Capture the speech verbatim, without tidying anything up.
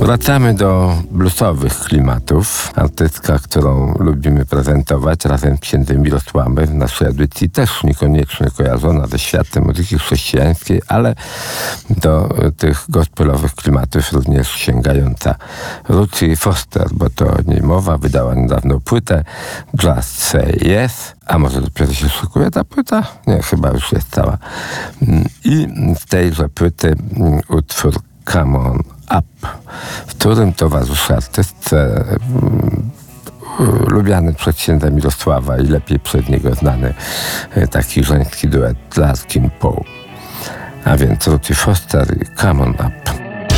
Wracamy do bluesowych klimatów. Artystka, którą lubimy prezentować razem z księdzem Mirosławem w naszej audycji, też niekoniecznie kojarzona ze światem muzyki chrześcijańskiej, ale do tych gospelowych klimatów również sięgająca. Ruthie Foster, bo to o niej mowa, wydała niedawno płytę Just Say Yes. A może dopiero się szykuje ta płyta? Nie, chyba już jest cała. I z tejże płyty utwór Come On Up, w którym towarzyszy artystce lubiany przez księdza Mirosława i lepiej przez niego znany taki żeński duet Larkin Poe. A więc Ruthie Foster i Come On Up.